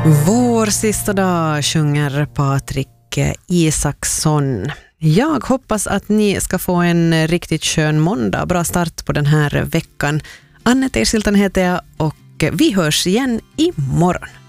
Vår sista dag sjunger Patrik Isaksson. Jag hoppas att ni ska få en riktigt skön måndag. Bra start på den här veckan. Anne Tersiltan heter jag och vi hörs igen imorgon.